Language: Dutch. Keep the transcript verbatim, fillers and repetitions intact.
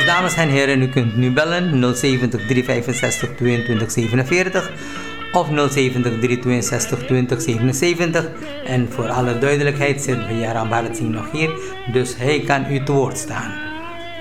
dames en heren, u kunt nu bellen nul zeventig, drie vijfenzestig, tweeëntwintig zevenenveertig of nul zeventig, drie tweeënzestig, twintig zevenenzeventig. En voor alle duidelijkheid zit Bejaran Bharat Singh nog hier, dus hij kan u te woord staan.